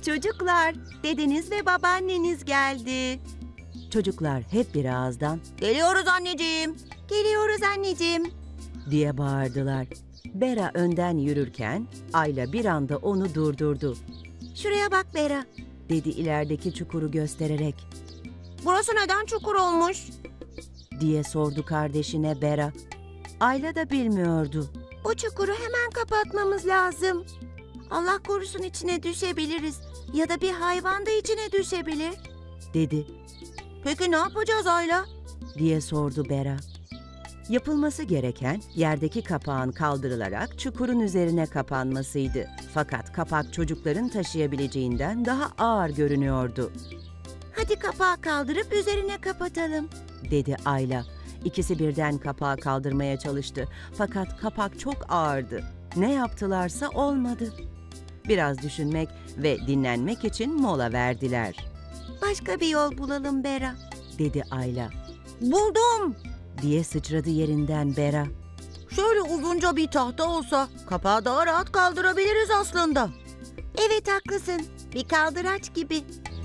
Çocuklar, dedeniz ve babaanneniz geldi. Çocuklar hep bir ağızdan "Geliyoruz anneciğim, geliyoruz anneciğim" diye bağırdılar. Bera önden yürürken Ayla bir anda onu durdurdu. "Şuraya bak Bera," dedi ilerideki çukuru göstererek. "Burası neden çukur olmuş?" diye sordu kardeşine Bera. Ayla da bilmiyordu. "Bu çukuru hemen kapatmamız lazım. Allah korusun içine düşebiliriz ya da bir hayvan da içine düşebilir," dedi. "Peki ne yapacağız Ayla?" diye sordu Bera. Yapılması gereken yerdeki kapağın kaldırılarak çukurun üzerine kapanmasıydı. Fakat kapak çocukların taşıyabileceğinden daha ağır görünüyordu. "Hadi kapağı kaldırıp üzerine kapatalım," dedi Ayla. İkisi birden kapağı kaldırmaya çalıştı. Fakat kapak çok ağırdı. Ne yaptılarsa olmadı. Biraz düşünmek ve dinlenmek için mola verdiler. "Başka bir yol bulalım Bera," dedi Ayla. "Buldum!" diye sıçradı yerinden Bera. "Şöyle uzunca bir tahta olsa kapağı daha rahat kaldırabiliriz aslında." "Evet haklısın. Bir kaldıraç gibi."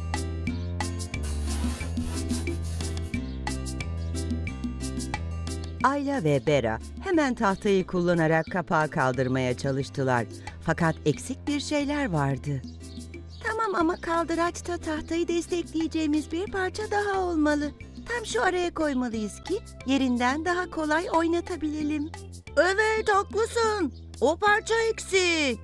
Ayla ve Bera hemen tahtayı kullanarak kapağı kaldırmaya çalıştılar. Fakat eksik bir şeyler vardı. "Tamam ama kaldıraçta tahtayı destekleyeceğimiz bir parça daha olmalı. Tam şu araya koymalıyız ki yerinden daha kolay oynatabilelim." "Evet haklısın. O parça eksik."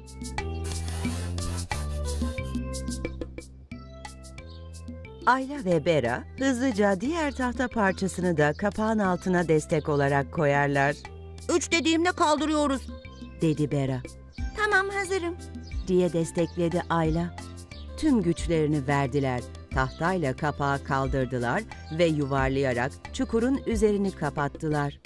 Ayla ve Bera hızlıca diğer tahta parçasını da kapağın altına destek olarak koyarlar. "Üç dediğimle kaldırıyoruz," dedi Bera. "Tamam hazırım," diye destekledi Ayla. Tüm güçlerini verdiler. Tahtayla kapağı kaldırdılar ve yuvarlayarak çukurun üzerini kapattılar.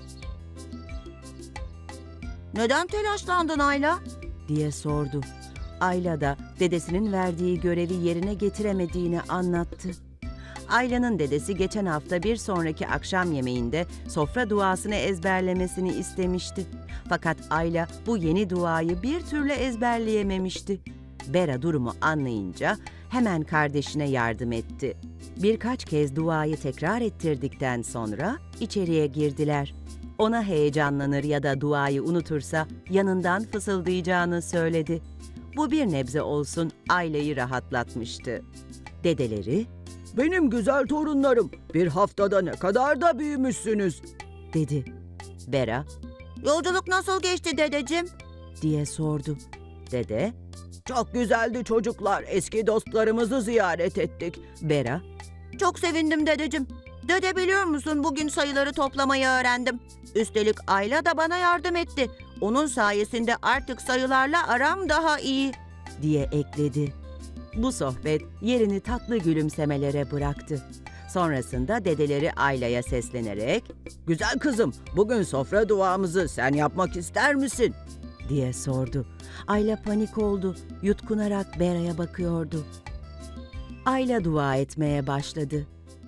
"Neden telaşlandın Ayla?" diye sordu. Ayla da dedesinin verdiği görevi yerine getiremediğini anlattı. Ayla'nın dedesi geçen hafta bir sonraki akşam yemeğinde sofra duasını ezberlemesini istemişti. Fakat Ayla bu yeni duayı bir türlü ezberleyememişti. Bera durumu anlayınca hemen kardeşine yardım etti. Birkaç kez duayı tekrar ettirdikten sonra içeriye girdiler. Ona heyecanlanır ya da duayı unutursa yanından fısıldayacağını söyledi. Bu bir nebze olsun Ayla'yı rahatlatmıştı. Dedeleri, "Benim güzel torunlarım, bir haftada ne kadar da büyümüşsünüz," dedi. Bera, "Yolculuk nasıl geçti dedeciğim?" diye sordu. Dede, "Çok güzeldi çocuklar, eski dostlarımızı ziyaret ettik." Bera, "Çok sevindim dedeciğim. Dede biliyor musun bugün sayıları toplamayı öğrendim. Üstelik Ayla da bana yardım etti. Onun sayesinde artık sayılarla aram daha iyi," diye ekledi. Bu sohbet yerini tatlı gülümsemelere bıraktı. Sonrasında dedeleri Ayla'ya seslenerek "Güzel kızım, bugün sofra duamızı sen yapmak ister misin?" diye sordu. Ayla panik oldu, yutkunarak Bera'ya bakıyordu. Ayla dua etmeye başladı.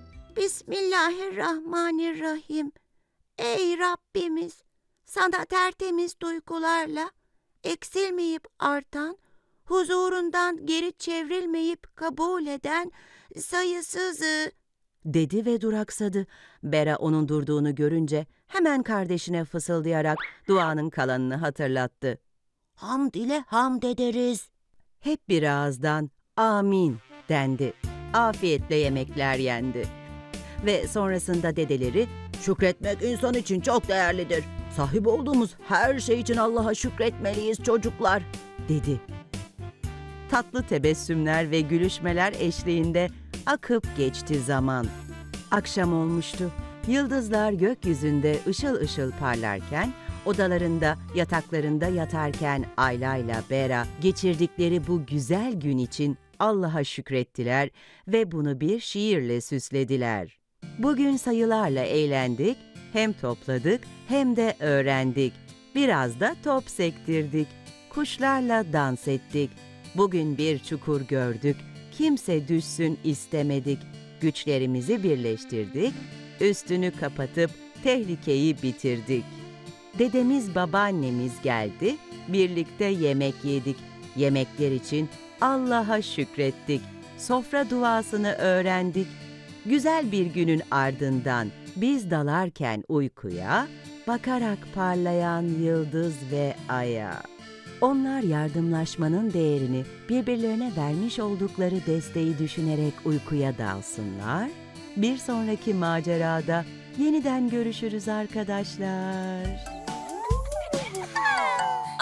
"Bismillahirrahmanirrahim. Ey Rabbimiz, sana tertemiz duygularla, eksilmeyip artan, huzurundan geri çevrilmeyip kabul eden sayısızı," dedi ve duraksadı. Bera onun durduğunu görünce hemen kardeşine fısıldayarak duanın kalanını hatırlattı. "Hamd ile hamd ederiz." Hep bir ağızdan amin dendi. Afiyetle yemekler yendi. Ve sonrasında dedeleri, "Şükretmek insan için çok değerlidir. Sahip olduğumuz her şey için Allah'a şükretmeliyiz çocuklar," dedi. Tatlı tebessümler ve gülüşmeler eşliğinde akıp geçti zaman. Akşam olmuştu. Yıldızlar gökyüzünde ışıl ışıl parlarken, odalarında, yataklarında yatarken Ayla ile Bera geçirdikleri bu güzel gün için Allah'a şükrettiler ve bunu bir şiirle süslediler. Bugün sayılarla eğlendik, hem topladık hem de öğrendik. Biraz da top sektirdik, kuşlarla dans ettik. Bugün bir çukur gördük, kimse düşsün istemedik. Güçlerimizi birleştirdik, üstünü kapatıp tehlikeyi bitirdik. Dedemiz babaannemiz geldi, birlikte yemek yedik. Yemekler için Allah'a şükrettik. Sofra duasını öğrendik. Güzel bir günün ardından biz dalarken uykuya, bakarak parlayan yıldız ve aya. Onlar yardımlaşmanın değerini, birbirlerine vermiş oldukları desteği düşünerek uykuya dalsınlar. Bir sonraki macerada yeniden görüşürüz arkadaşlar.